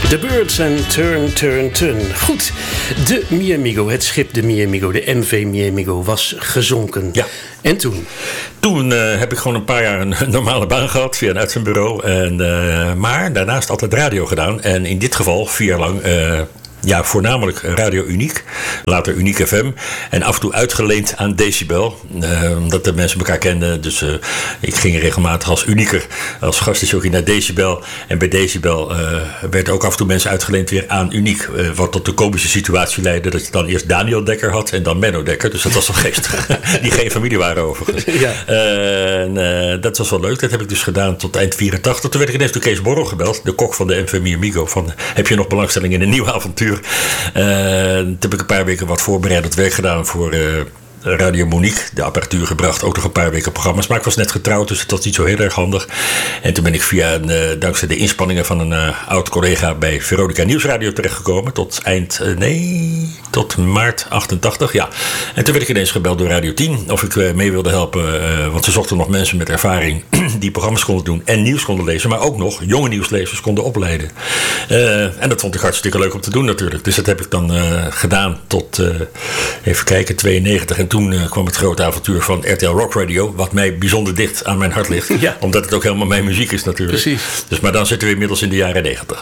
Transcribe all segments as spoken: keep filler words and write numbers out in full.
The Birds en Turn, Turn, Turn. Goed, de Mi Amigo, het schip de Mi Amigo, de M V Mi Amigo, was gezonken. Ja. En toen? Toen uh, heb ik gewoon een paar jaar een normale baan gehad via een uitzendbureau. En, uh, maar daarnaast altijd radio gedaan. En in dit geval vier jaar lang... Uh, Ja, voornamelijk Radio Uniek, later Uniek F M. En af en toe uitgeleend aan Decibel, uh, omdat de mensen elkaar kenden. Dus uh, ik ging regelmatig als Unieker, als gastjockey naar Decibel. En bij Decibel uh, werd ook af en toe mensen uitgeleend weer aan Uniek. Uh, wat tot de komische situatie leidde dat je dan eerst Daniel Dekker had en dan Menno Dekker. Dus dat was wel geestig. Die geen familie waren overigens. Ja. Uh, en, uh, dat was wel leuk. Dat heb ik dus gedaan tot eind vierentachtig. Toen werd ik ineens door Kees Borrel gebeld, de kok van de M V Mi Amigo. Van, heb je nog belangstelling in een nieuw avontuur? Uh, toen heb ik een paar weken wat voorbereidend werk gedaan voor uh, Radio Monique. De apparatuur gebracht, ook nog een paar weken programma's. Maar ik was net getrouwd, dus het was niet zo heel erg handig. En toen ben ik via een, uh, dankzij de inspanningen van een uh, oud collega bij Veronica Nieuwsradio terechtgekomen. Tot eind, uh, nee, tot maart achtentachtig, ja. En toen werd ik ineens gebeld door Radio tien of ik uh, mee wilde helpen. Uh, want ze zochten nog mensen met ervaring die programma's konden doen en nieuws konden lezen. Maar ook nog jonge nieuwslezers konden opleiden. Uh, en dat vond ik hartstikke leuk om te doen natuurlijk. Dus dat heb ik dan uh, gedaan tot, uh, even kijken, tweeënnegentig. En toen uh, kwam het grote avontuur van R T L Rock Radio. Wat mij bijzonder dicht aan mijn hart ligt. Ja. Omdat het ook helemaal mijn muziek is natuurlijk. Precies. Dus, maar dan zitten we inmiddels in de jaren negentig.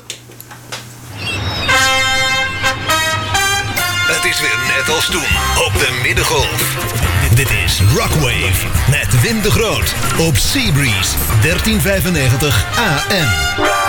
Het is weer net als toen op de Middengolf. Dit is Rockwave met Wim de Groot op Seabreeze dertien vijfennegentig A M.